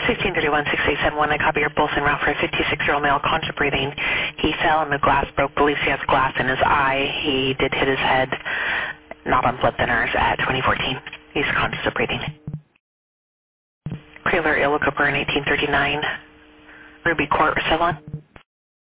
1631, 6871. I copy your both en route for a 56-year-old male, conscious breathing. He fell and the glass broke. Believes he has glass in his eye. He did hit his head, not on blood thinners, at 2014. He's conscious of breathing. Creoler Illa Cooper in 1839. Ruby Court, Ceylon.